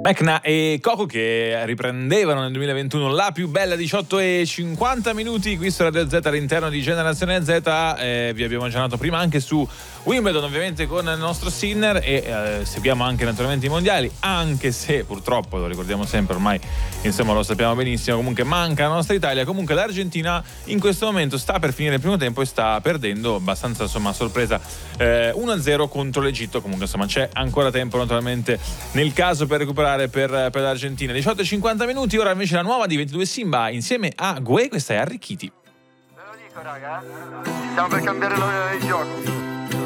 Mecna e Coco che riprendevano nel 2021 la più bella 18:50 qui su Radio Z all'interno di Generazione Z. Vi abbiamo aggiornato prima anche su Wimbledon, ovviamente con il nostro Sinner, e seguiamo anche naturalmente i mondiali, anche se purtroppo, lo ricordiamo sempre ormai, insomma lo sappiamo benissimo, comunque manca la nostra Italia. Comunque l'Argentina in questo momento sta per finire il primo tempo e sta perdendo abbastanza, insomma, a sorpresa, 1-0 contro l'Egitto. Comunque insomma c'è ancora tempo naturalmente nel caso per recuperare per l'Argentina. 18:50, ora invece la nuova di 22 Simba insieme a Gue, questa è Arricchiti. Ve lo dico raga, stiamo per cambiare il gioco.